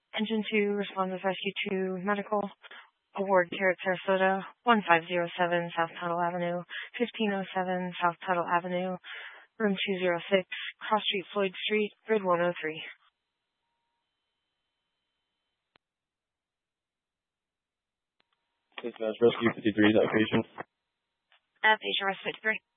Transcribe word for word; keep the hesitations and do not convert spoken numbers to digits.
Engine two, respond with rescue two, medical, Award Care at Sarasota, one five zero seven South Tuttle Avenue, fifteen oh seven South Tuttle Avenue, room two oh six, Cross Street, Floyd Street, grid one oh three. Dispatch Rescue fifty-three, is that a patient? Uh, patient rescue fifty-three.